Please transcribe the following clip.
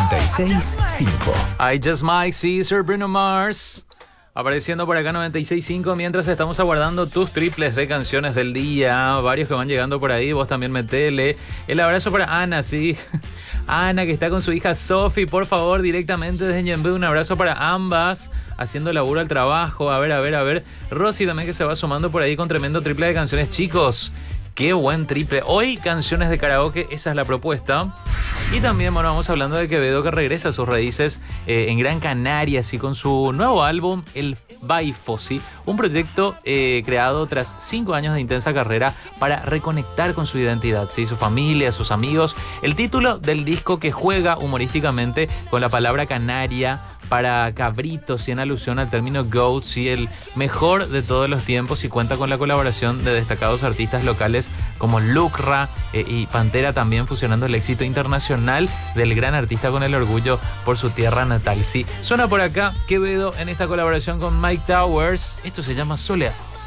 96.5. I Just Might See Sir Bruno Mars. Apareciendo por acá 96.5 mientras estamos aguardando tus triples de canciones del día. Varios que van llegando por ahí, vos también metele. El abrazo para Ana, sí. Ana que está con su hija Sofi, por favor, directamente desde Ñemby. Un abrazo para ambas, haciendo laburo al trabajo. A ver. Rosy también que se va sumando por ahí con tremendo triple de canciones. Chicos, qué buen triple. Hoy canciones de karaoke, esa es la propuesta. Y también, bueno, vamos hablando de Quevedo que regresa a sus raíces en Gran Canaria, así con su nuevo álbum, El Baifo, ¿sí? Un proyecto creado tras 5 años de intensa carrera para reconectar con su identidad, ¿sí? Su familia, sus amigos. El título del disco que juega humorísticamente con la palabra canaria para cabritos y en alusión al término GOAT, ¿sí? El mejor de todos los tiempos, y cuenta con la colaboración de destacados artistas locales como Lucra y Pantera, también fusionando el éxito internacional del gran artista con el orgullo por su tierra natal, ¿sí? Suena por acá Quevedo en esta colaboración con Mike Towers. Esto se llama Soleado.